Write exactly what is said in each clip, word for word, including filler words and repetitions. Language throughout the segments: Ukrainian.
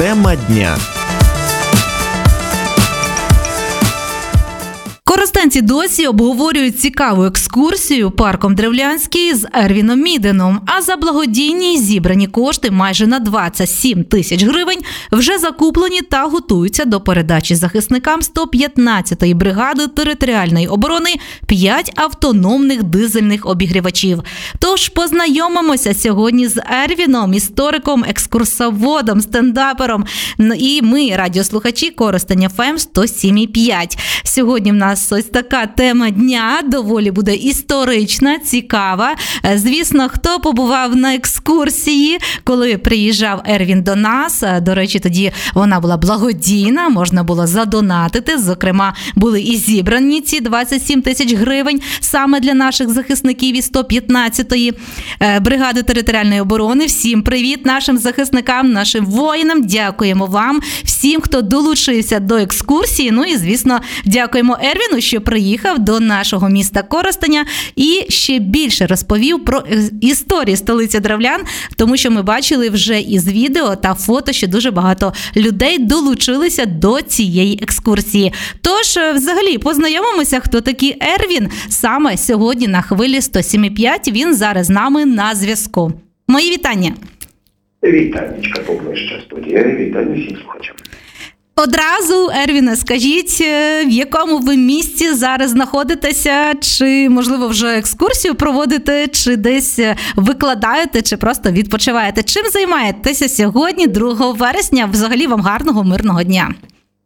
Тема дня. Коростенці досі обговорюють цікаву екскурсію парком Древлянський з Ервіном Міденом, а за благодійні зібрані кошти майже на двадцять сім тисяч гривень вже закуплені та готуються до передачі захисникам сто п'ятнадцятої бригади територіальної оборони п'ять автономних дизельних обігрівачів. Тож познайомимося сьогодні з Ервіном, істориком, екскурсоводом, стендапером. І ми, радіослухачі, Коростень еф ем сто сім і п'ять. Сьогодні в нас ось така тема дня, доволі буде історична, цікава. Звісно, хто побував на екскурсії, коли приїжджав Ервін до нас, до речі, тоді вона була благодійна, можна було задонатити, зокрема, були і зібрані ці двадцять сім тисяч гривень саме для наших захисників із сто п'ятнадцятої бригади територіальної оборони. Всім привіт нашим захисникам, нашим воїнам, дякуємо вам, всім, хто долучився до екскурсії, ну і, звісно, дякуємо Ервіну, що приїхав до нашого міста Коростеня і ще більше розповів про історію столиці древлян, тому що ми бачили вже із відео та фото, що дуже багато людей долучилися до цієї екскурсії. Тож, взагалі, познайомимося, хто такий Ервін, саме сьогодні на хвилі сто сім і п'ять, він зараз з нами на зв'язку. Мої вітання. Вітанечка поближче студія, вітання всім слухачам. Одразу, Ервіне, скажіть, в якому ви місці зараз знаходитеся, чи, можливо, вже екскурсію проводите, чи десь викладаєте, чи просто відпочиваєте? Чим займаєтеся сьогодні, другого вересня? Взагалі вам гарного, мирного дня.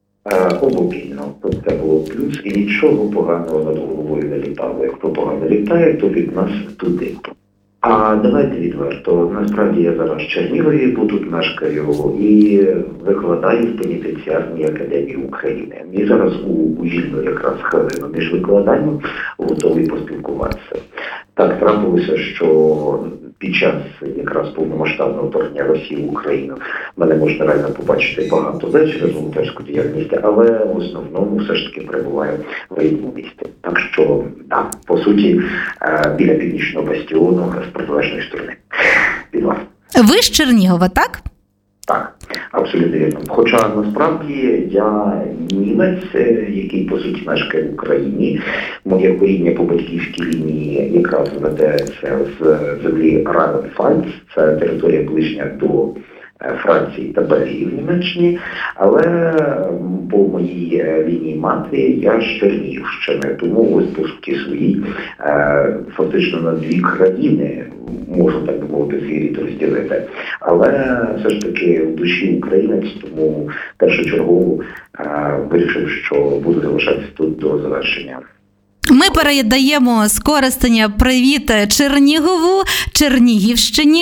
Обопільно. Це було плюс, і нічого поганого над головою не літало. Якщо погано літає, то від нас туди. А давайте відверто. Насправді я зараз в Чернігові, бо тут мешкаю і викладаю в пенітенціарній академії України. І зараз у, у вільну якраз хвилину між викладанням готовий поспілкуватися. Так трапилося, що під час якраз повномасштабного вторгнення Росії в Україну мене можна реально побачити багато де через волонтерську діяльність, але в основному все ж таки перебуваю в рідному місті. Так що, так, по суті, біля Північного бастіону з протилежної сторони. Від вас. Ви з Чернігова, так? Так, абсолютно вірно. Хоча насправді я німець, який по суті мешкає в Україні. Моє коріння по батьківській лінії якраз ведеться з землі Райнфальц, це територія ближня до Франції та Бельгії в Німеччині, але по моїй лінії матері я з Чернігівщини, тому ось по суті своїй фактично на дві країни можу, так би мовити, свій рід розділити. Але все ж таки в душі українець, тому першочергово вирішив, що буду залишатися тут до завершення. Ми передаємо з Коростеня привіт Чернігову, Чернігівщині,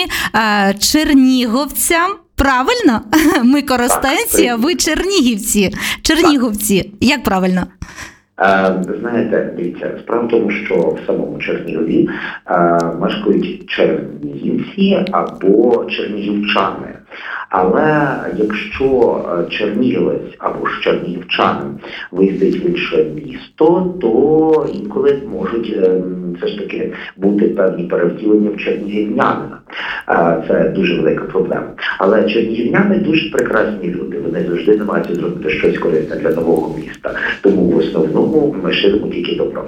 черніговцям. Правильно? Ми коростенці, а ви чернігівці. Черніговці. Як правильно? Ви знаєте, дивіться, справа в тому, що в самому Чернігові мешкають чернігівці або чернігівчани. Але якщо чернігівець або ж чернігівчанин виїздить в інше місто, то інколи можуть все ж таки бути певні перевтілення в чернігівнянина. Це дуже велика проблема. Але чернігівняни дуже прекрасні люди. Вони завжди намагаються зробити щось корисне для нового міста. Тому в основному ми ширимо тільки добро.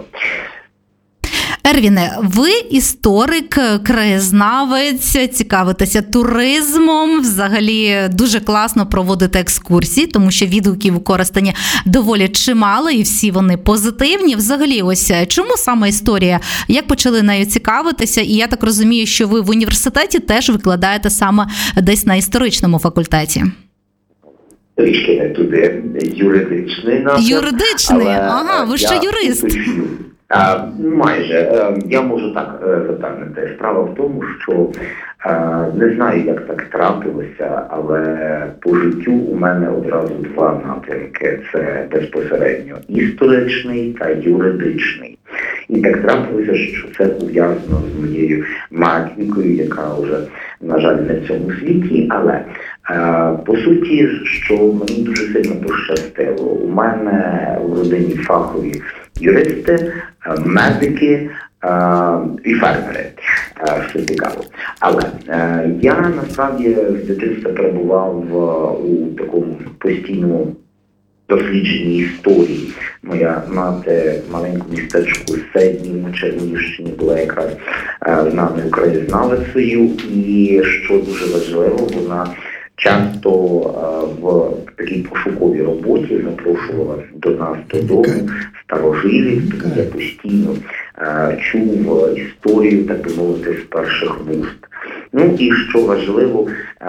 Ервіне, ви історик, краєзнавець, цікавитеся туризмом, взагалі дуже класно проводите екскурсії, тому що відгуків у Коростені доволі чимало і всі вони позитивні. Взагалі, ось чому саме історія? Як почали нею цікавитися? І я так розумію, що ви в університеті теж викладаєте саме десь на історичному факультеті. Трішки не туди, юридичний напрям. Юридичний? Ага, ви ще юрист. Уточню. А, майже. Я можу так запевнити. Справа в тому, що не знаю, як так трапилося, але по життю у мене одразу два напрямки. Це безпосередньо історичний та юридичний. І так трапилося, що це пов'язано з моєю матінкою, яка вже, на жаль, не в цьому світі, але по суті, що мені дуже сильно пощастило. У мене в родині фахові юристи, медики, і фермери, що цікаво. Але я насправді з дитинства перебував у такому постійному дослідженні історії. Моя мати в маленькому містечку Седні на Чернігівщині була якраз знаною краєзнавицею, і що дуже важливо, вона часто в такій пошуковій роботі запрошувала до нас додому старожилів, тому я постійно чув історію, так би мовити, з перших вуст. Ну і що важливо,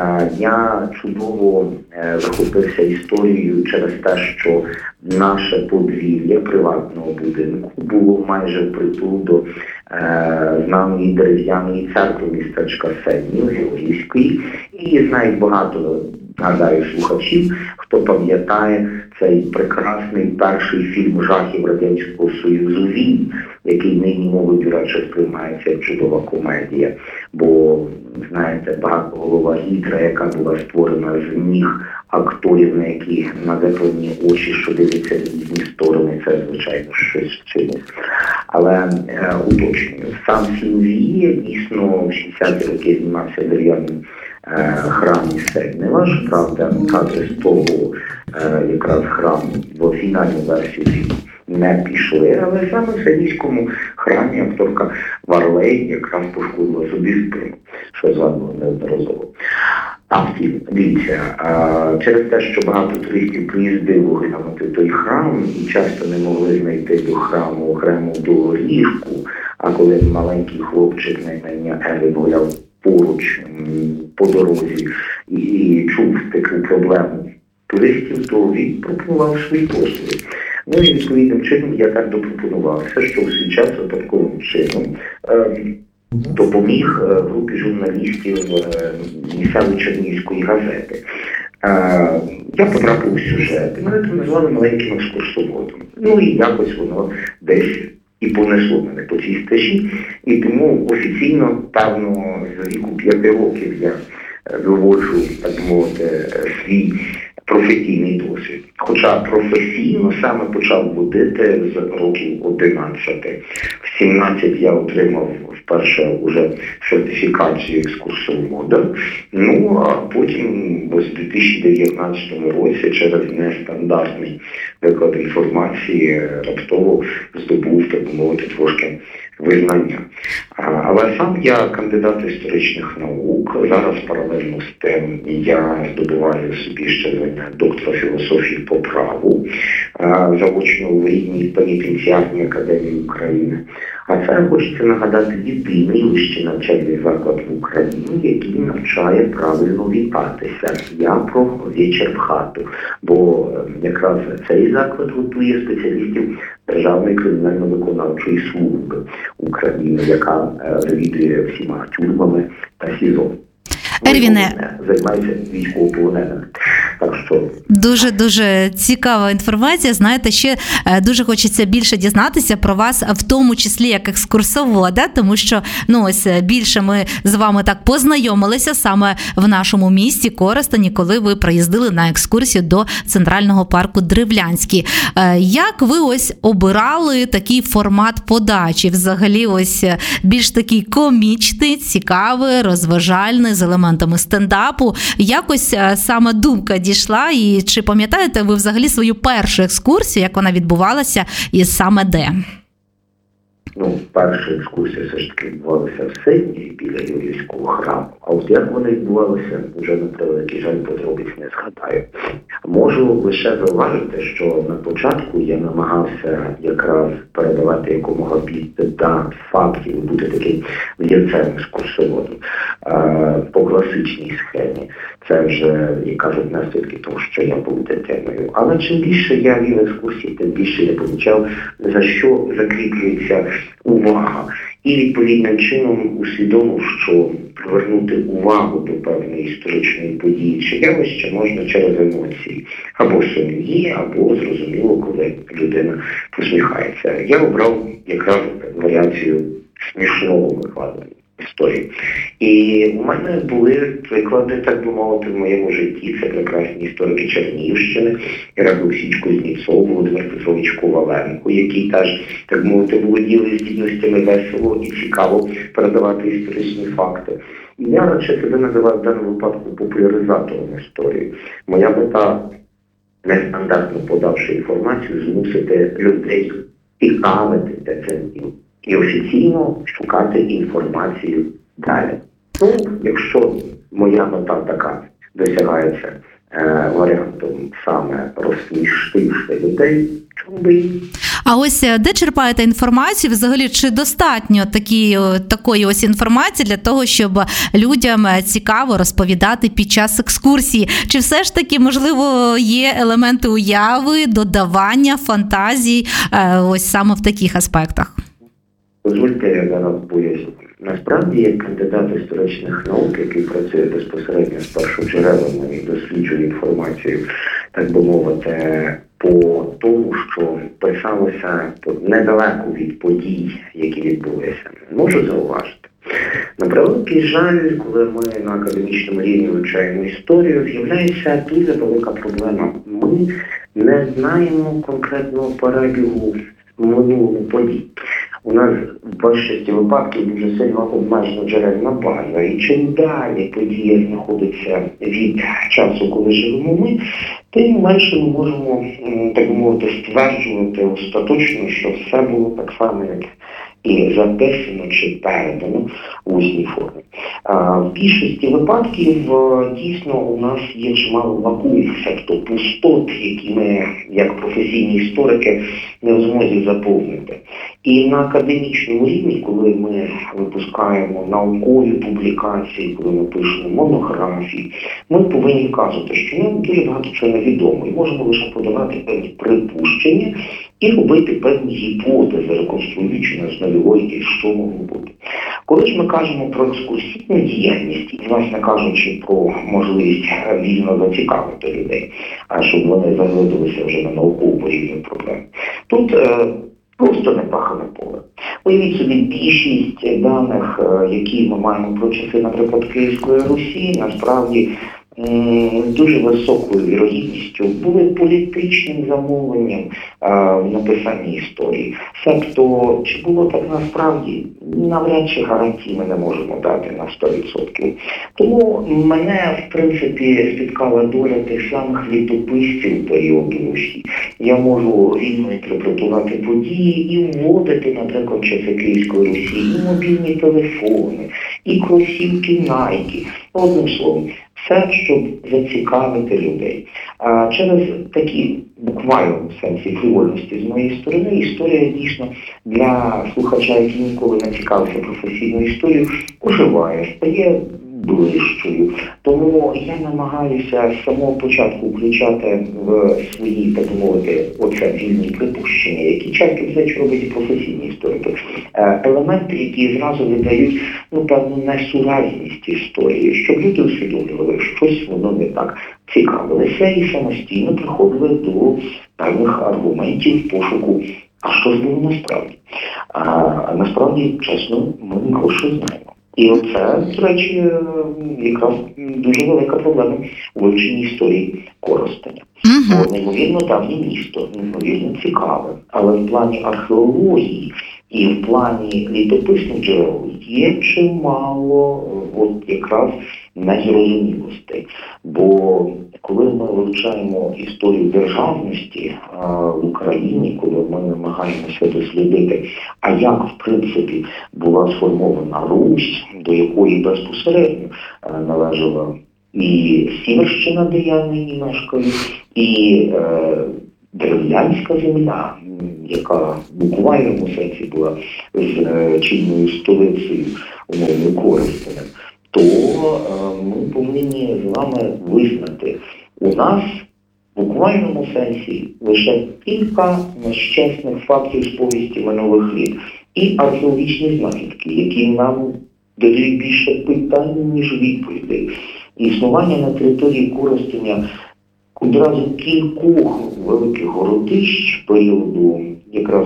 я чудово захопився історією через те, що наше подвір'я приватного будинку було майже впритул до знаної дерев'яної церкви містечка Седні, Георгіївської. І знають багато, гадаю, слухачів, хто пам'ятає цей прекрасний перший фільм жахів Радянського Союзу «Він», який нині мовою, до речі, сприймається як чудова комедія. Бо, знаєте, багатоголова гідра, яка була створена з ніг акторів, на які надеплені очі, що дивляться в різні сторони, це, звичайно, щось чимось. Але е, уточнюю, сам фільм «Вія» дійсно в шістдесяті роки знімався в дерев'яному е, храмі Седнева, правда, кадри з того е, якраз храму в фінальну версію фільму не пішли, але саме в Седнівському храмі акторка Варлей якраз пошкодила собі спину, що згадувала неодноразово. А втім, дивіться, через те, що багато туристів приїздили оглянути той храм і часто не могли знайти до храму окрему доріжку, а коли маленький хлопчик на ім'я Елі гуляв поруч по дорозі і, і чув таку проблему туристів, то він пропонував свої послуги. Ну і відповідним чином я так допропонувався, що в свій час випадковим чином е, допоміг е, групі журналістів е, місцевої Чернігівської газети. Е, я потрапив у сюжет, і мене там назвали маленьким екскурсоводом. Ну і якось воно десь і понесло мене по цій стежі. І тому офіційно, певно, з віку п'яти років я виводжу, так мовити, свій професійний досвід. Хоча професійно саме почав водити з років одинадцяти. В сімнадцять я отримав вперше уже сертифікацію екскурсовода. Ну, а потім ось у дві тисячі дев'ятнадцятому році через нестандартний виклад інформації раптово здобув, так мовити, трошки визнання. Але сам я кандидат історичних наук. Зараз паралельно з тим я здобуваю собі ще звання доктора філософії по праву заочно в рідній пенітенціарній академії України. А це, хочеться нагадати, єдиний вищий навчальний заклад в Україні, який навчає правильно вітатися. Я про вечір в хату, бо якраз цей заклад готує спеціалістів Державної кримінально-виконавчої служби України, яка завідує всіма тюрмами та СІЗО. Ервіне, займається військовополоненими. Так що дуже-дуже цікава інформація. Знаєте, ще дуже хочеться більше дізнатися про вас, в тому числі як екскурсовода, тому що, ну, ось більше ми з вами так познайомилися саме в нашому місті Коростені, коли ви приїздили на екскурсію до Центрального парку Древлянський. Як ви ось обирали такий формат подачі? Взагалі ось більш такий комічний, цікавий, розважальний, з елементами стендапу. Якось саме думка дійшла, і чи пам'ятаєте ви взагалі свою першу екскурсію, як вона відбувалася і саме де? Ну, перша екскурсія все ж таки відбувалася в Седні біля Георгіївського храму. А от як вони відбувалися, вже на превеликий жаль подробиць не згадаю. Можу лише зауважити, що на початку я намагався якраз передавати якомога більше дат, фактів, бути таким взірцем екскурсоводом по класичній схемі. Це вже, як кажуть, наслідки того, що я був дитиною. Але чим більше я вів екскурсії, тим більше я помічав, за що закріплюється увага. І відповідним чином усвідомив, що привернути увагу до певної історичної події чи явища можна через емоції. Або сумні, або зрозуміло, коли людина посміхається. Я обрав якраз варіацію смішного викладення. історії. І в мене були приклади, так би мовити, в моєму житті. Це прекрасні історики Чернігівщини, Ірина Олексійович Кузнєцов, Володимир Петрович Коваленко, які теж, так мовити, володіли здібностями весело і цікаво передавати історичні факти. І я радше себе називаю в даному випадку популяризатором історії. Моя мета, нестандартно подавши інформацію, змусити людей цікавитися цим і офіційно шукати інформацію далі. Ну, якщо моя мета така досягається е, варіантом саме розсмішивши людей, чому би і? А ось де черпаєте інформацію? Взагалі, чи достатньо такі, такої ось інформації для того, щоб людям цікаво розповідати під час екскурсії? Чи все ж таки, можливо, є елементи уяви, додавання, фантазій ось саме в таких аспектах? Дозвольте, я зараз поясню. Насправді, як кандидат історичних наук, який працює безпосередньо з першоджерелами і досліджує інформацію, так би мовити, по тому, що писалося недалеко від подій, які відбулися, можу зауважити. На превеликий жаль, коли ми на академічному рівні вивчаємо історію, з'являється дуже велика проблема. Ми не знаємо конкретного перебігу минулого подій. У нас в більшості випадків дуже сильно обмежена джерельна база. І чим далі подія знаходиться від часу, коли живемо ми, тим менше ми можемо, так би мовити, стверджувати остаточно, що все було так само, як і записано чи передано в усній формі. А в більшості випадків дійсно у нас є чимало лакун, тобто пустот, які ми, як професійні історики, не в змозі заповнити. І на академічному рівні, коли ми випускаємо наукові публікації, коли ми пишемо монографії, ми повинні вказувати, що нам дуже багато чого невідомо і можемо лише подавати певні припущення і робити певні гіпотези, реконструюючи на основі логіки, що могло бути. Коли ж ми кажемо про екскурсійну діяльність, і, власне кажучи, про можливість вільно зацікавити людей, а щоб вони заглибилися вже на наукову рівні проблем, тут е, просто непахане поле. Уявіть собі, більшість даних, які ми маємо про часи, наприклад, Київської Русі, насправді з дуже високою вірогідністю були політичним замовленням в написанні історії. Себто, чи було так насправді, навряд чи гарантії ми не можемо дати на сто відсотків. Тому мене, в принципі, спіткала доля тих самих літописців періоду Русі. Я можу рівно інтерпретувати події і вводити, наприклад, часи Київської Русі, і мобільні телефони, і кросівки Nike. Одним словом, все, щоб зацікавити людей. А через такі буквально в сенсі фривольності з моєї сторони, історія дійсно для слухача, який ніколи не цікавився професійною історією, оживає, стає ближчою. Тому я намагаюся з самого початку включати в свої, так мовити, оце вільні припущення, які часто все робить і професійні історики. Елементи, які зразу видають, ну, певну несуразність історії, щоб люди усвідомлювали, що щось воно не так, цікавилися і самостійно приходили до певних аргументів пошуку, а що ж було насправді. А насправді, чесно, ми не гроші знаємо. І оце, до речі, якраз дуже велика проблема у вивченні історії Коростеня. Uh-huh. Бо неймовірно давнє місто, неймовірно цікаве, але в плані археології і в плані літописних джерел є чимало от якраз незрозумілостей. Бо коли ми вивчаємо історію державності а, в Україні, коли ми намагаємося дослідити, а як, в принципі, була сформована Русь, до якої безпосередньо а, належала і Сіверщина, де я нині мешкаю, і е, Древлянська земля, яка в буквальному сенсі була з е, чинною столицею, умовно, Коростенем, то е, ми повинні з вами визнати, у нас в буквальному сенсі лише кілька нещасних фактів з повісті минулих літ і археологічні знахідки, які нам дають більше питань, ніж відповідей. Існування на території Коростеня одразу кількох великих городищ періоду якраз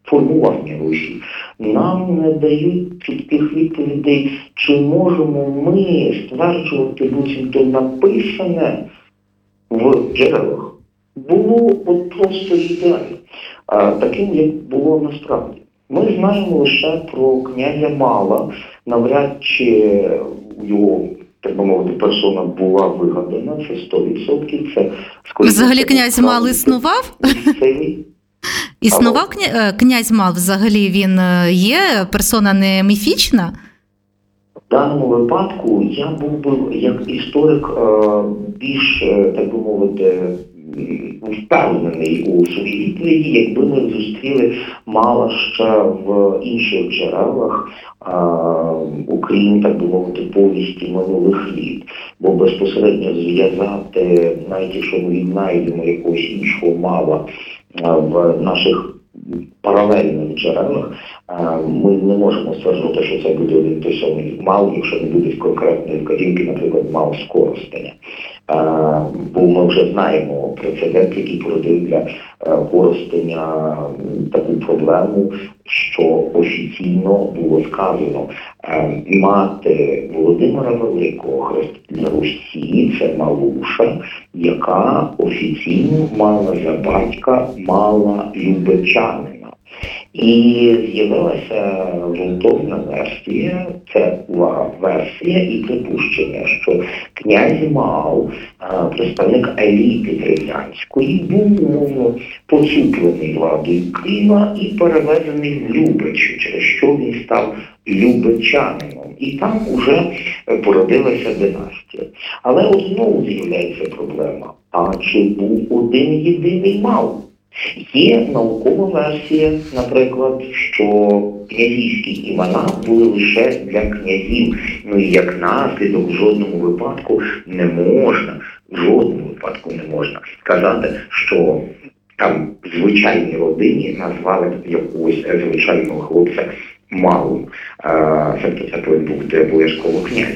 формування Русі. Нам не дають чітких відповідей, чи можемо ми стверджувати, буцімто написане в джерелах було от просто ідеально, а, таким, як було насправді. Ми знаємо лише про князя Мала, навряд чи його, так би мовити, персона була вигадана, це сто відсотків. Це, взагалі князь Мал існував? Місцевий. Існував кня... князь Мал взагалі, він є персона не міфічна? В даному випадку я був би, як історик, більш, так би мовити, впевнений у своїй відповіді, якби ми зустріли Мала ще в інших джерелах, окрім, так би мовити, повісті минулих літ. Бо безпосередньо зв'язати, навіть якщо ми віднайдемо якогось іншого Мала в наших паралельних джерелах, ми не можемо стверджувати, що це буде один той самий Мал, якщо не буде конкретної вказівки, наприклад, Мал з Коростеня. Бо ми вже знаємо прецедент, який породив для Коростеня таку проблему, що офіційно було сказано, мати Володимира Великого, хрестителя Русі, це Малуша, яка офіційно мала за батька Мала Любечанина. І з'явилася ґрунтовна версія, це увага, версія і припущення, що князь Мал, представник еліти древлянської, був умовно поцуплений владою Києва і перевезений в Любич, через що він став любечанином. І там уже породилася династія. Але от знову з'являється проблема. А чи був один єдиний Мал? Є наукова версія, наприклад, що князівські імена були лише для князів. Ну і як наслідок в жодному випадку не можна, в жодному випадку не можна сказати, що там звичайній родині назвали якогось звичайного хлопця Малим. Тобто це повинен бути обов'язково князь.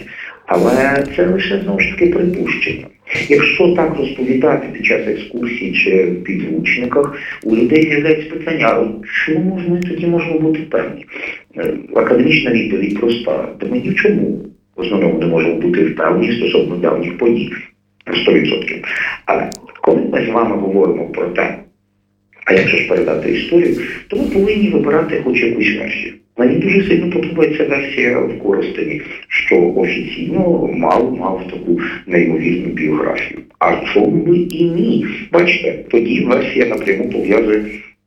Але це лише, знову ж таки, припущення. Якщо так розповідати під час екскурсій чи в підручниках, у людей з'являється питання, чому ж ми тоді можемо бути певні? Академічна відповідь проста. Та ми ні в чому в основному не можемо бути впевнені стосовно давніх подій. сто відсотків. Але коли ми з вами говоримо про те, а як же ж передати історію, то ми повинні вибирати хоч якусь версію. Мені дуже сильно подобається версія в Коростені, що офіційно мав, мав таку неймовірну біографію. А чому би і ні? Бачите, тоді версія напряму пов'язує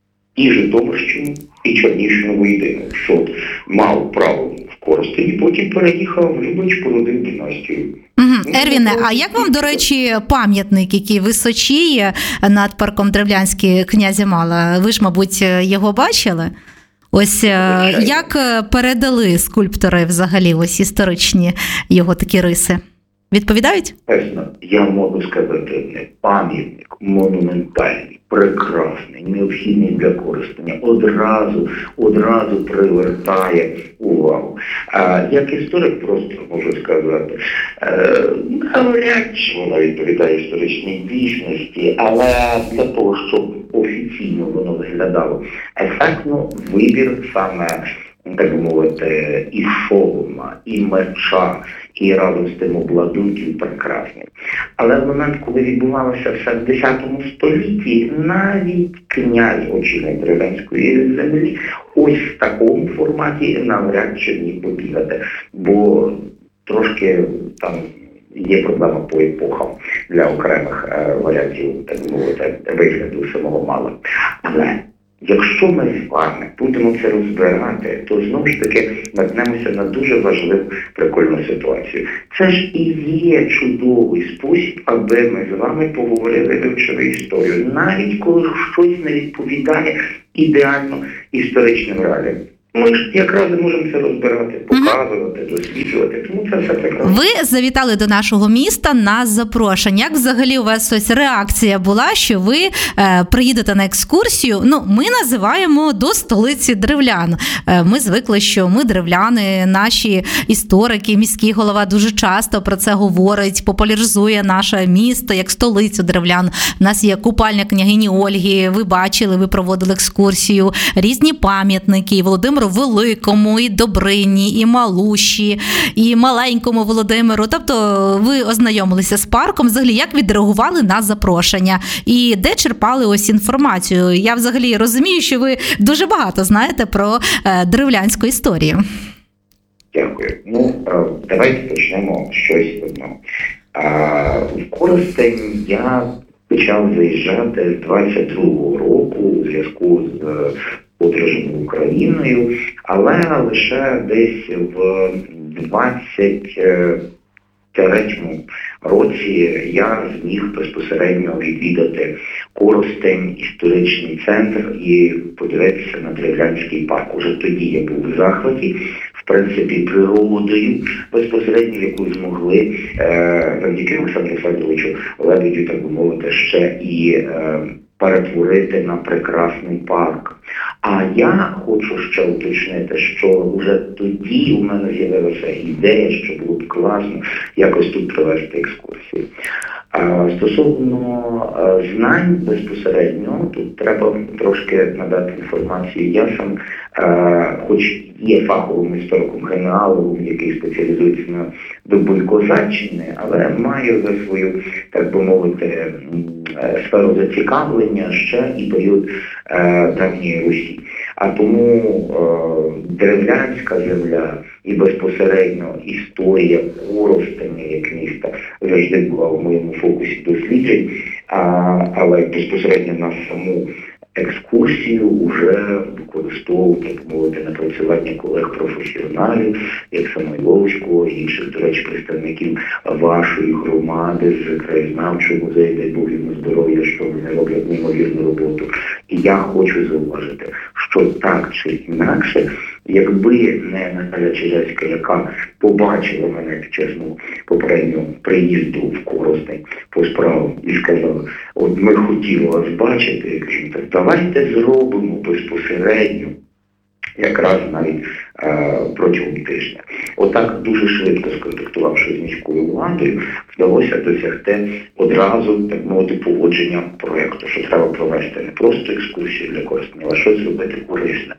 і Житомирщину, і Чернігівщину воєдину. Що мав право в Коростені, потім переїхав в Любич, породив династію. Угу. Ервіне, а як вам, до речі, пам'ятник, який височіє над парком Древлянський князя Мала? Ви ж, мабуть, його бачили? Ось як передали скульптори взагалі ось історичні його такі риси? Відповідають? Чесно, я можу сказати, не пам'ятник, монументальний, прекрасний, необхідний для користення, одразу, одразу привертає увагу. А як історик просто можу сказати, навряд чи воно відповідає історичній дійсності, але для того, щоб офіційно воно виглядало ефектно, вибір саме, так би мовити, і шолома, і меча, і разом з тим обладунків прекрасний. Але в момент, коли відбувалося все в десятому столітті, навіть князь очільник Древлянської землі ось в такому форматі навряд чи міг побігати, бо трошки там є проблема по епохам для окремих е, варіантів, так би мовити, вигляду самого Мала. Але якщо ми з вами будемо це розбирати, то знову ж таки наткнемося на дуже важливу прикольну ситуацію. Це ж і є чудовий спосіб, аби ми з вами поговорили, вивчили історію. Навіть коли щось не відповідає ідеально історичним реаліям. Ми ж якраз можемо це розбирати, показувати, досліджувати, тому це все прекрасно. Ви завітали до нашого міста на запрошення. Як взагалі у вас ось реакція була, що ви е, приїдете на екскурсію? Ну, ми називаємо до столиці древлян. Е, ми звикли, що ми древляни, наші історики, міський голова дуже часто про це говорить, популяризує наше місто як столицю древлян. У нас є купальня княгині Ольги, ви бачили, ви проводили екскурсію, різні пам'ятники, Володимиру Великому, і Добрині, і Малуші, і маленькому Володимиру. Тобто ви ознайомилися з парком. Взагалі, як відреагували на запрошення? І де черпали ось інформацію? Я взагалі розумію, що ви дуже багато знаєте про е, древлянську історію. Дякую. Ну, давайте почнемо з щось одного. В Коростень я почав заїжджати з двадцять другого року у зв'язку з подорожем Україною, але лише десь в двадцять третьому році я зміг безпосередньо відвідати Коростень, історичний центр і подивитися на древлянський парк. Уже тоді я був в захваті, в принципі, природою безпосередньо, яку змогли е, завдяки Олександру Федоровичу Лебедю, так би мовити, ще і е, перетворити на прекрасний парк. А я хочу ще уточнити, що вже тоді у мене з'явилася ідея, що було б класно якось тут провести екскурсію. А стосовно знань безпосередньо, тут треба трошки надати інформацію. Я сам, хоч є фаховим істориком-генеалогом, який спеціалізується на добу Козаччини, але маю за свою, так би мовити, сферу зацікавлення ще і період давньої Русі. А тому е, древлянська земля і безпосередньо історія Коростеня як міста завжди була в моєму фокусі досліджень, а, але безпосередньо на саму екскурсію вже використовував, так мовити, напрацювання колег-професіоналів, як Самойловського, і інших, до речі, представників вашої громади з краєзнавчого музею, дай Бог йому здоров'я, що вони роблять неймовірну роботу. І я хочу зауважити, що так чи інакше, якби не Наталя Чижевська, яка побачила мене під час мого попереднього приїзду в Коростень по справам і сказала, от ми хотіли вас бачити, я кажу, так давайте зробимо безпосередньо, якраз навіть е, протягом тижня. Отак дуже швидко сконтактувавши з міською владою, вдалося досягти одразу, так мовити, погодження проєкту, що треба провести не просто екскурсію для Коростеня, а щось зробити корисне.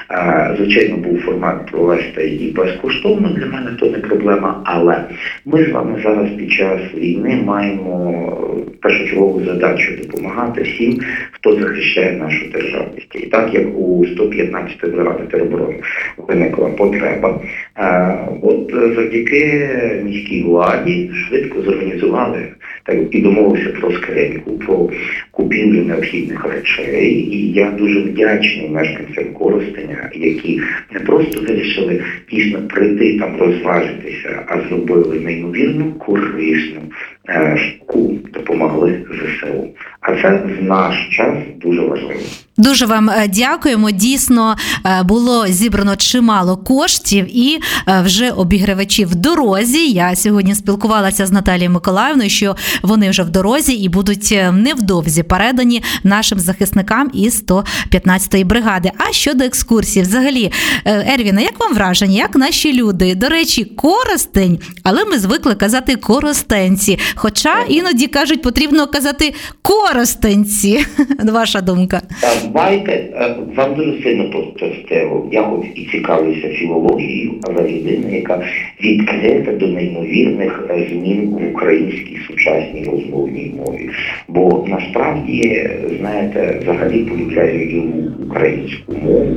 Е, звичайно, був формат провести і безкоштовно, для мене то не проблема, але ми з вами зараз під час війни маємо першочергову задачу допомагати всім, хто захищає нашу державність. І так, як у сто п'ятнадцятої бригади тероборони виникла потреба, е, от завдяки міській владі швидко зорганізували так, і домовилися про скриньку, про купівлю необхідних речей. І я дуже вдячний мешканцям Коростеня, які не просто вирішили дійсно прийти там розважитися, а зробили неймовірно корисну е, штуку, допомогли ЗСУ. А це в наш час дуже важливо. Дуже вам дякуємо. Дійсно, було зібрано чимало коштів і вже обігрівачі в дорозі. Я сьогодні спілкувалася з Наталією Миколаївною, що вони вже в дорозі і будуть невдовзі передані нашим захисникам із сто п'ятнадцятої бригади. А щодо екскурсії, взагалі, Ервіне, як вам враження, як наші люди? До речі, Коростень, але ми звикли казати коростенці. Хоча іноді кажуть, потрібно казати коростенці. Ваша думка? Давайте, вам дуже сильно пощастило. Я хоч і цікавлюся філологією, але людина, яка відкрита до неймовірних змін в українській сучасній розмовній мові. Бо насправді, знаєте, взагалі полюбляю і українську мову,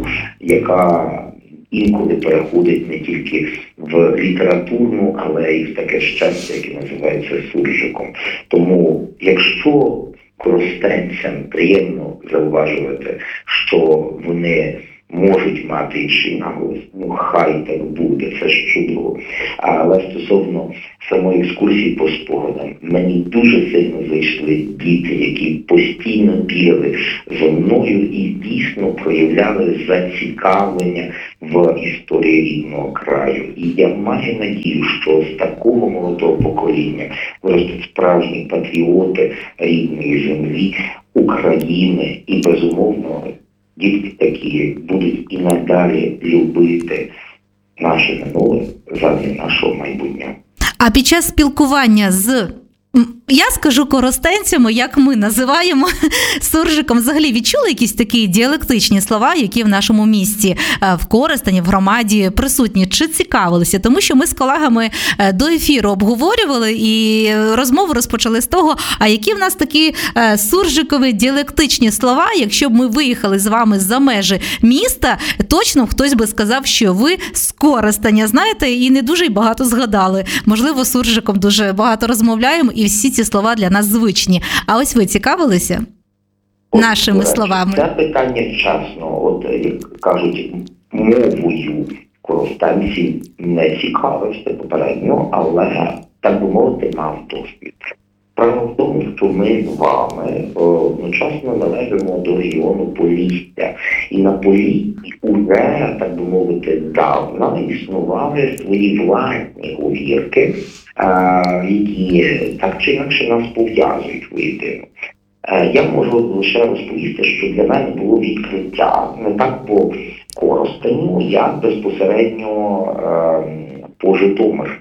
яка інколи переходить не тільки в літературну, але й в таке щастя, яке називається суржиком. Тому, якщо коростенцям приємно зауважувати, що вони можуть мати інший наголос. Ну, хай так буде, це ж чудово. Але стосовно самої екскурсії по спогадам, мені дуже сильно зайшли діти, які постійно бігали за мною і дійсно проявляли зацікавлення в історії рідного краю. І я маю надію, що з такого молодого покоління виростуть справжні патріоти рідної землі, України і, безумовно, дітки такі будуть і надалі любити наше минуле задля нашого майбутнього. А під час спілкування з, я скажу, коростенцями, як ми називаємо, суржиком, взагалі відчули якісь такі діалектичні слова, які в нашому місті, в Коростені, в громаді присутні? Чи цікавилися? Тому що ми з колегами до ефіру обговорювали і розмову розпочали з того, а які в нас такі суржикові діалектичні слова, якщо б ми виїхали з вами за межі міста, точно хтось би сказав, що ви з Коростеня, знаєте, і не дуже й багато згадали. Можливо, суржиком дуже багато розмовляємо, і всі ці слова для нас звичні. А ось ви цікавилися от, нашими речі, словами? Це питання вчасно, от, як кажуть, мовою коростенців не цікавився попередньо, але, так би мовити, мав досвід. Справа в тому, що ми з вами одночасно належимо до регіону Полісся. І на Поліссі уже, так би мовити, давно існували свої власні говірки, які так чи інакше нас пов'язують воєдино. Я можу лише розповісти, що для мене було відкриття не так по Коростеню, як безпосередньо по Житомирщині.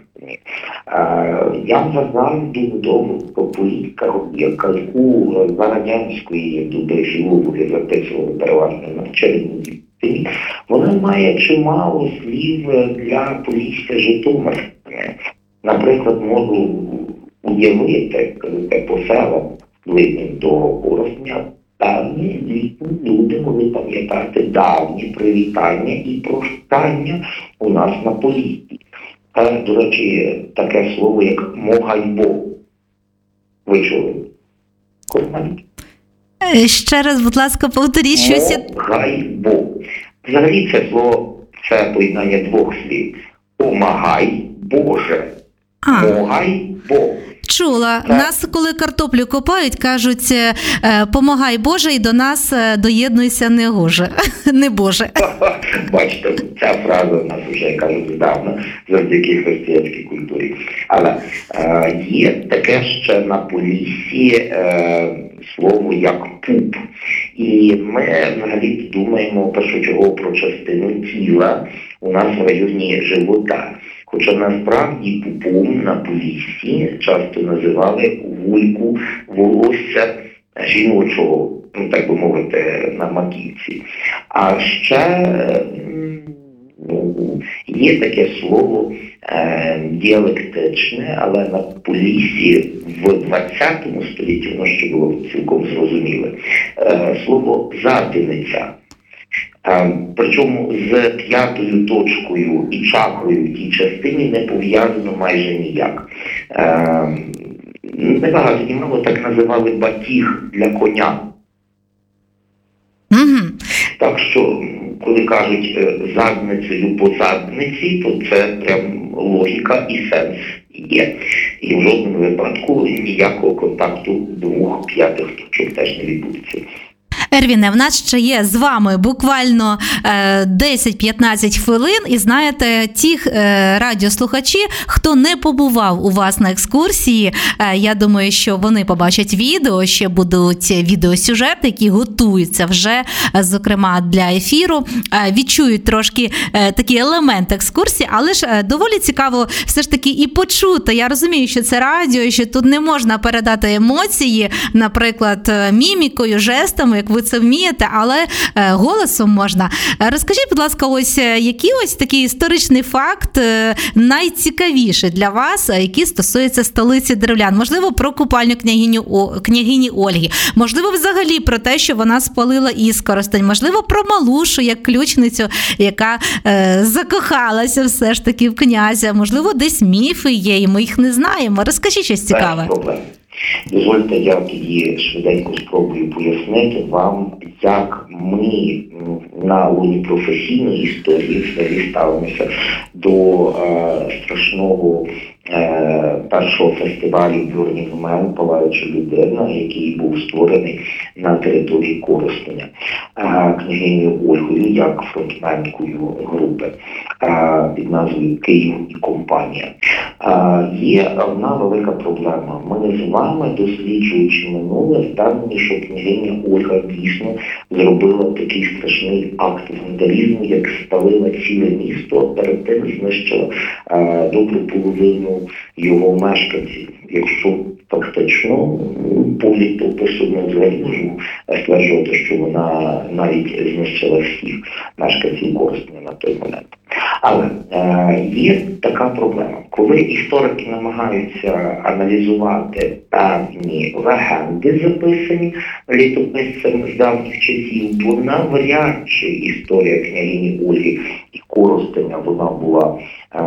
Я вважаю дуже довго, що політика говірка, яку за радянської доби філологи записували переважно на Чернігівщині, вона має чимало слів для Полісся Житомирщини. Наприклад, можу уявити, коли по селам ближнім до Коростеня, давні літні люди могли пам'ятати давні привітання і прощання у нас на Поліссі. Та, до речі, таке слово, як «могайбо». Ви чули? Коротко. Ще раз, будь ласка, повторіть щось. «Могайбо». Взагалі це слово, це поєднання двох слів. «Помагай, Боже». А. «Могайбо». Чула. Так. Нас, коли картоплю копають, кажуть, помагай Боже, і до нас доєднуйся не гоже, не Боже. Бачите, ця фраза у нас вже, кажуть, здавна, завдяки християнській культурі. Але е, є таке ще на Поліссі е, слово як пуп. І ми взагалі думаємо першочергово про частину тіла у нас в районі живота. Хоча насправді пупом на Поліссі часто називали вульку волосся жіночого, ну так би мовити, на маківці. А ще ну, є таке слово е, діалектичне, але на Поліссі в двадцятому столітті воно ще було цілком зрозуміле. Е, слово «задиниця». Причому з п'ятою точкою і чакрою в тій частині не пов'язано майже ніяк. Небагато німало так називали батіг для коня. Mm-hmm. Так що, коли кажуть задницею по задниці, то це прям логіка і сенс є. І в жодному випадку ніякого контакту двох п'ятих точок теж не відбудеться. Ервіне, в нас ще є з вами буквально десять-п'ятнадцять хвилин, і знаєте, ті радіослухачі, хто не побував у вас на екскурсії, я думаю, що вони побачать відео, ще будуть відеосюжети, які готуються вже, зокрема, для ефіру, відчують трошки такий елемент екскурсії, але ж доволі цікаво все ж таки і почути. Я розумію, що це радіо, що тут не можна передати емоції, наприклад, мімікою, жестами, як ви це вмієте, але е, голосом можна. Розкажіть, будь ласка, ось який ось такий історичний факт е, найцікавіший для вас, який стосується столиці древлян? Можливо, про купальню княгиню, О, княгині Ольги, можливо, взагалі про те, що вона спалила Іскоростень, можливо, про Малушу, як ключницю, яка е, закохалася все ж таки в князя, можливо, десь міфи є, і ми їх не знаємо. Розкажіть щось цікаве. Дозвольте, я тоді швиденько спробую пояснити вам, як ми на лоні професійної історії взагалі ставимося до е, страшного е, першого фестивалю Burning Man, Палаюча людина, який був створений на території Коростеня е, княгинею Ольгою, як фронтменкою групи е, під назвою «Київ і компанія». Е, є одна велика проблема. Ми з вами, досліджуючи минуле, впевнені, що княгиня Ольга дійсно зробила такий страшний акт вандалізму, як спалила ціле місто, а перед тим знищила е, добру половину його мешканців. Якщо фактично, погляд то посудно взагалі можу стверджувати, що вона навіть знищила всіх мешканців Коростеня на той момент. Але е, є така проблема. Коли історики намагаються аналізувати певні легенди, записані літописцями з давніх часів, то навряд чи історія княгині Ольги і Коростеня, вона була е,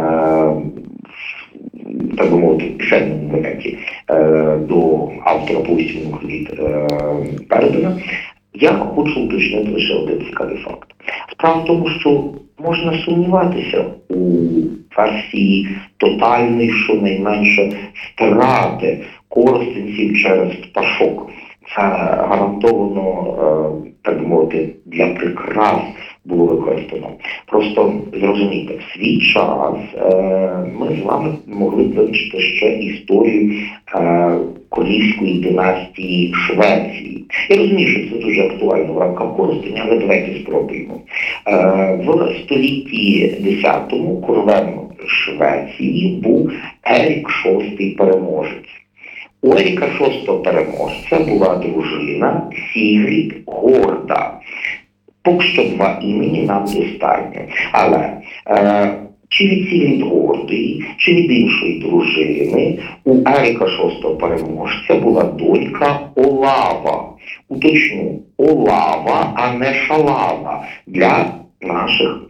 так би мовити, в писемному варіанті е, до автора повістівних літ е, передана. Я хочу уточнити лише один цікавий факт. Справа в тому, що можна сумніватися у версії тотальної, щонайменше, втрати коростенців через пташок. Це гарантовано, е, так би мовити, для прикрас було використано. Просто зрозумійте, в свій час е, ми з вами могли б вивчити ще історію е, Королівської династії Швеції. Я розумію, що це дуже актуально в рамках Коростеня, але давайте спробуємо. Е, в столітті десятому королем Швеції був Ерік шостий переможець. У Еріка шостого переможця була дружина Сігрід Горда. Поки що два імені нам достатньо. Але е, чи від Сігрід Гордої, чи від іншої дружини у Еріка шостого переможця була донька Олава. Уточню, Олава, а не Шалава для наших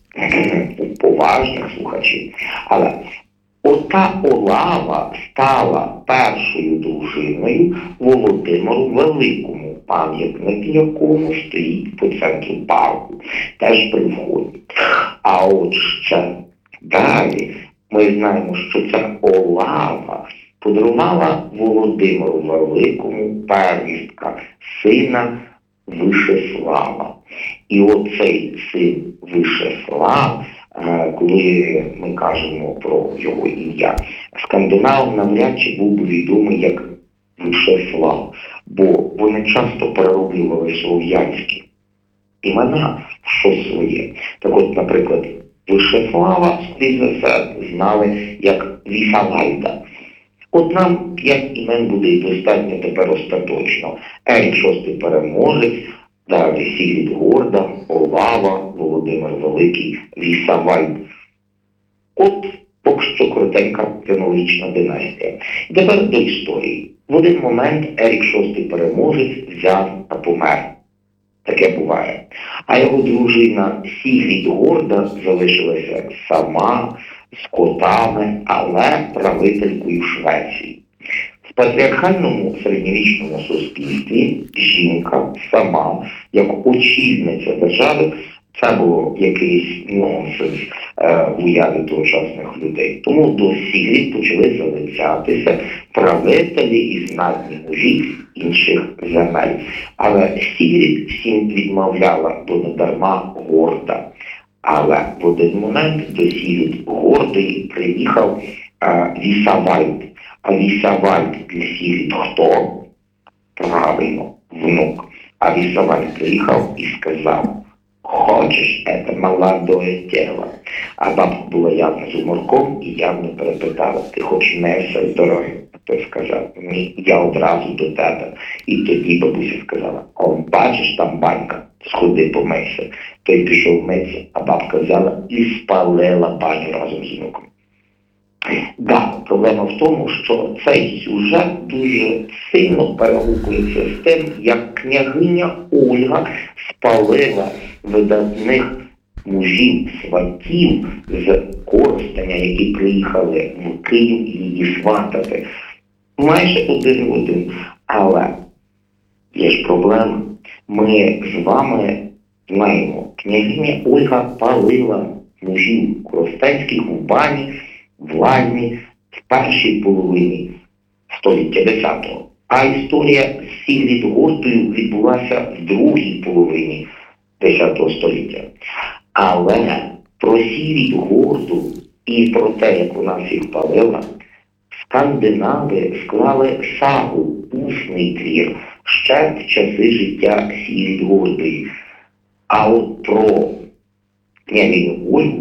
поважних слухачів. Але ота Олава стала першою дружиною Володимиру Великому, пам'ятник якому стоїть по центру парку, теж при вході. А от ще далі ми знаємо, що ця Олава подарувала Володимиру Великому первістка, сина Вишеслава. І оцей син Вишеслав, коли ми кажемо про його ім'я, скандинав навряд чи був би відомий як Вишеслав, бо вони часто перероблювали слов'янські імена в щось своє. Так от, наприклад, Вишеслава, скоріше за все, знали як Вісавайда. От нам п'ять імен буде і достатньо тепер остаточно. Ерік шостий переможець, далі Сігрід Горда, Олава, Володимир Великий, Вісавайд. От поки що коротенька хронологічна династія. І тепер до історії. В один момент Ерік шостий переможець взяв та помер. Таке буває. А його дружина Сігрід Горда залишилася сама, з котами, але правителькою Швеції. В патріархальному середньовічному суспільстві жінка сама, як очільниця держави, це було якийсь нонсенс е, в уяві тогочасних людей. Тому до Сігрід почали залицятися правителі і знатні мужі інших земель. Але Сігрід всім відмовляла, бо не дарма горда. Але в один момент до Сігрід Гордої приїхав е, Вісавайд. А Вісавайд для Сігрід хто? Правильно, внук. А Вісавайд приїхав і сказав: «Хочеш це молодое тіло?» А бабка була явно з уморком і явно перепитала: «Ти хочеш м'яса і здоров'я?» А той сказав: «Ні, я одразу до тебе». І тоді бабуся сказала: «О, бачиш, там банька, сходи помийся». Той пішов митися, а бабка взяла і спалила баню разом з внуком. Да, проблема в тому, що цей сюжет дуже сильно перегукується з тим, як княгиня Ольга спалила видатних мужів, сватів з Коростеня, які приїхали в Київ її сватати. майже один в один. Але є ж проблема. Ми з вами знаємо, княгиня Ольга палила мужів коростенських в бані, в лазні в першій половині століття десятого. А історія з Сігрід-Гордою відбулася в другій половині десятого століття. Але про Сігрід-Горду і про те, як вона всіх палила, скандинави склали сагу, усний твір, ще в часи життя Сігрід-Гордої. А от про княгиню Ольгу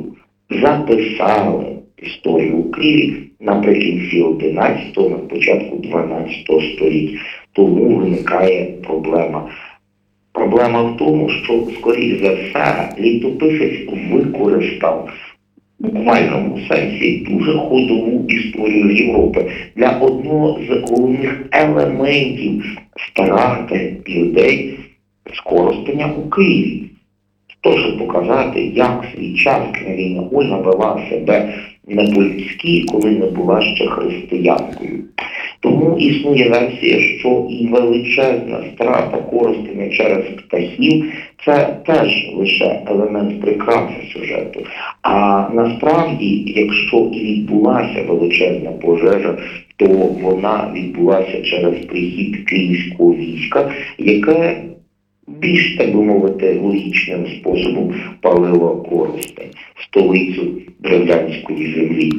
записали історію у Києві наприкінці одинадцятого, на початку дванадцятого століть. Тому виникає проблема. Проблема в тому, що, скоріш за все, літописець використав в буквальному сенсі дуже ходову історію Європи для одного з головних елементів старати людей з Коростеня у Києві. То, щоб показати, як в свій час княгиня Ольга вела себе не по-людськи, коли не була ще християнкою. Тому існує версія, що і величезна страта Коростеня через птахів – це теж лише елемент прикраси сюжету. А насправді, якщо і відбулася величезна пожежа, то вона відбулася через прихід київського війська, яке більш, так би мовити, логічним способом палило Коростень, столицю древлянської землі.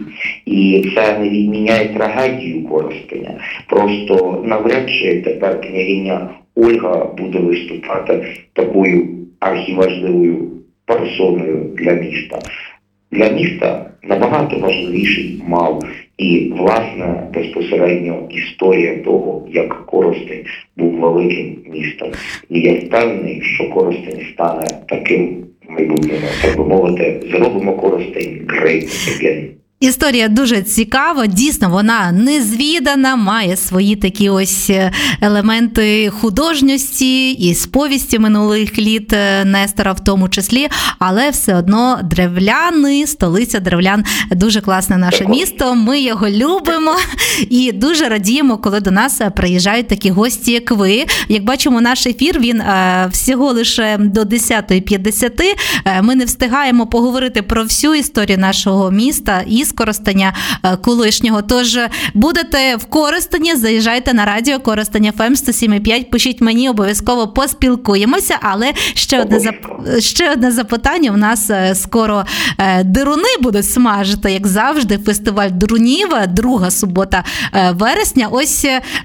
І це не відміняє трагедію Коростеня. Просто навряд чи тепер княгиня Ольга буде виступати такою архіважливою персоною для міста. Для міста набагато важливіший мав і, власне, безпосередньо історія того, як Коростень був великим містом. І я впевнений, що Коростень стане таким майбутнім. Так би мовити, зробимо Коростень great again. Історія дуже цікава, дійсно вона незвідана, має свої такі ось елементи художності і сповісті минулих літ Нестора в тому числі, але все одно древляни, столиця древлян, дуже класне наше місто, ми його любимо і дуже радіємо, коли до нас приїжджають такі гості, як ви. Як бачимо, наш ефір, він всього лише до десята п'ятдесят, ми не встигаємо поговорити про всю історію нашого міста і з Коростеня колишнього. Тож будете в Коростені, заїжджайте на радіо Коростень еф ем сто сім і п'ять, пишіть мені, обов'язково поспілкуємося, але ще одне, зап... ще одне запитання. У нас скоро дируни будуть смажити, як завжди, фестиваль дирунів, друга субота вересня. Ось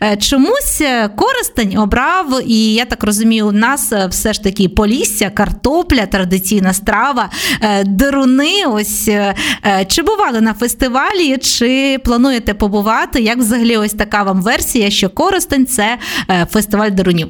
чомусь Коростень обрав, і я так розумію, у нас все ж таки Полісся, картопля, традиційна страва, дируни. Ось чи бували на фестивалі, чи плануєте побувати? Як взагалі ось така вам версія, що Коростень – це фестиваль дирунів?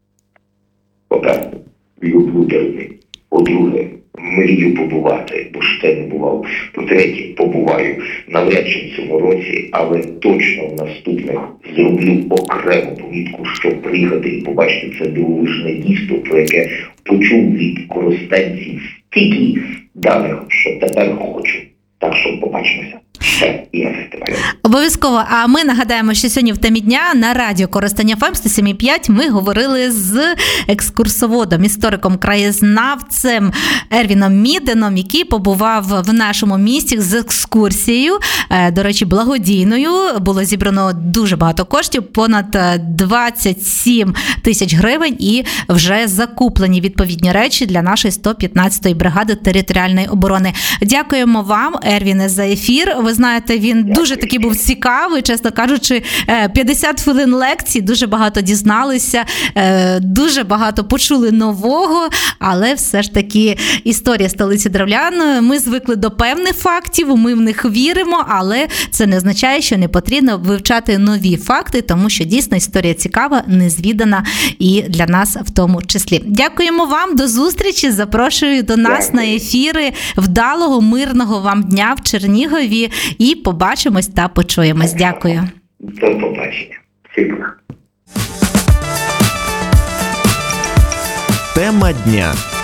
По-перше, люблю дируни. По-друге, мрію побувати, бо ще не бував. По-третє, побуваю навряд чи в цьому році, але точно в наступних зроблю окрему помітку, щоб приїхати і побачити це дивовижне дійство, про яке почув від коростенців стільки даних, що тепер хочу. Так що побачимося. Все, і на фестивалі. Обов'язково. А ми нагадаємо, що сьогодні в темі дня на радіо Коростень еф ем сто сім і п'ять ми говорили з екскурсоводом, істориком-краєзнавцем Ервіном Міденом, який побував в нашому місті з екскурсією, до речі, благодійною. Було зібрано дуже багато коштів, понад двадцять сім тисяч гривень, і вже закуплені відповідні речі для нашої сто п'ятнадцятої бригади територіальної оборони. Дякуємо вам, Ервіне, за ефір. Ви знаєте, він дуже такий був цікавий, чесно кажучи, п'ятдесят хвилин лекцій, дуже багато дізналися, дуже багато почули нового, але все ж таки історія столиці древлян, ми звикли до певних фактів, ми в них віримо, але це не означає, що не потрібно вивчати нові факти, тому що дійсно історія цікава, незвідана і для нас в тому числі. Дякуємо вам, до зустрічі, запрошую до нас на ефіри, вдалого, мирного вам дня в Чернігові. І побачимось та почуємось. Дякую. До побачення. Всім. Тема дня.